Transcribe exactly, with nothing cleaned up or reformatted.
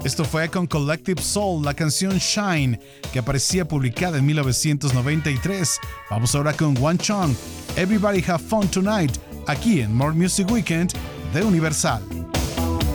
Esto fue con Collective Soul, la canción Shine, que aparecía publicada en mil novecientos noventa y tres. Vamos ahora con One Chong, Everybody Have Fun Tonight, aquí en More Music Weekend de Universal.